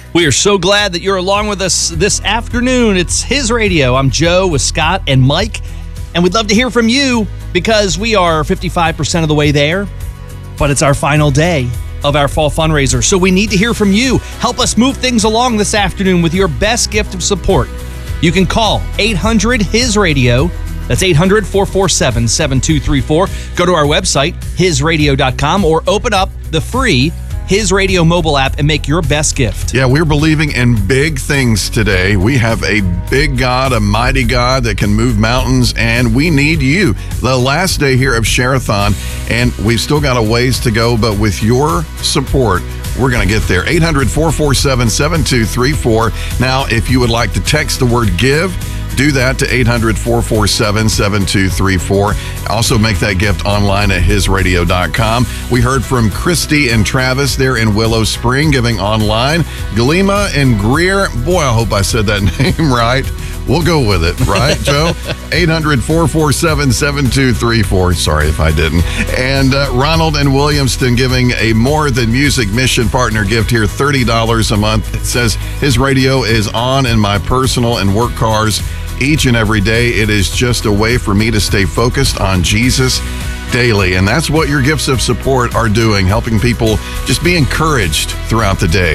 We are so glad that you're along with us this afternoon. It's His Radio. I'm Joe with Scott and Mike, and we'd love to hear from you because we are 55% of the way there, but it's our final day of our fall fundraiser. So we need to hear from you. Help us move things along this afternoon with your best gift of support. You can call 800-HIS-RADIO. That's 800-447-7234. Go to our website, hisradio.com, or open up the free His Radio mobile app and make your best gift. Yeah, we're believing in big things today. We have a big God, a mighty God that can move mountains, and we need you. The last day here of Share-a-thon, and we've still got a ways to go, but with your support, we're going to get there. 800-447-7234. Now, if you would like to text the word GIVE, do that to 800-447-7234. Also make that gift online at hisradio.com. We heard from Christy and Travis there in Willow Spring giving online. Galima and Greer. Boy, I hope I said that name right. We'll go with it, right, Joe? 800-447-7234. Sorry if I didn't. And Ronald and Williamston giving a More Than Music Mission Partner gift here, $30 a month. It says, His Radio is on in my personal and work cars each and every day. It is just a way for me to stay focused on Jesus daily. And that's what your gifts of support are doing, helping people just be encouraged throughout the day.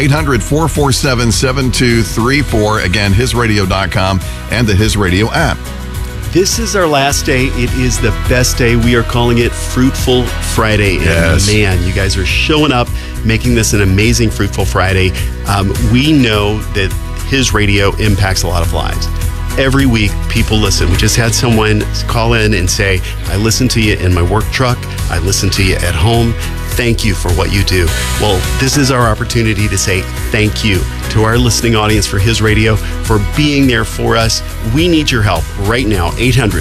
800-447-7234. Again, hisradio.com and the His Radio app. This is our last day. It is the best day. We are calling it Fruitful Friday. Yes. And man, you guys are showing up, making this an amazing Fruitful Friday. We know that His Radio impacts a lot of lives. Every week, people listen. We just had someone call in and say, I listen to you in my work truck. I listen to you at home. Thank you for what you do. Well, this is our opportunity to say thank you to our listening audience for His Radio for being there for us. We need your help right now.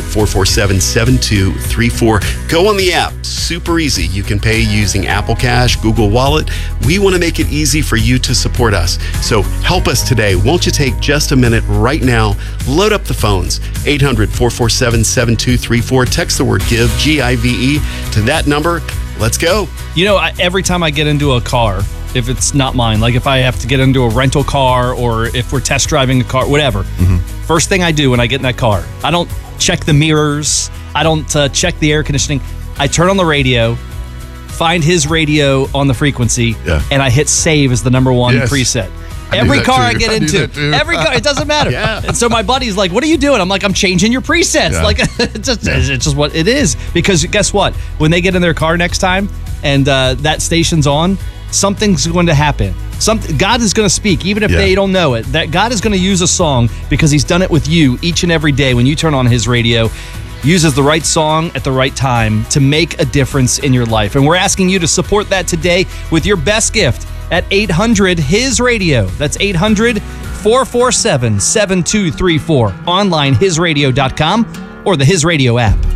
800-447-7234. Go on the app. Super easy. You can pay using Apple Cash, Google Wallet. We want to make it easy for you to support us. So help us today. Won't you take just a minute right now? Load up the phones. 800-447-7234. Text the word GIVE, G-I-V-E, to that number. Let's go. You know, every time I get into a car, if it's not mine, like if I have to get into a rental car or if we're test driving a car, whatever, first thing I do when I get in that car, I don't check the mirrors. I don't check the air conditioning. I turn on the radio, find His Radio on the frequency, and I hit save as the number one preset. Every car I get into, every car, it doesn't matter. And so my buddy's like, what are you doing? I'm like, I'm changing your presets. Like, it's just what it is. Because guess what? When they get in their car next time and that station's on, something's going to happen. God is going to speak, even if they don't know it. That God is going to use a song because He's done it with you each and every day when you turn on His Radio. Uses the right song at the right time to make a difference in your life. And we're asking you to support that today with your best gift at 800-HIS-RADIO. That's 800-447-7234. Online, hisradio.com or the His Radio app.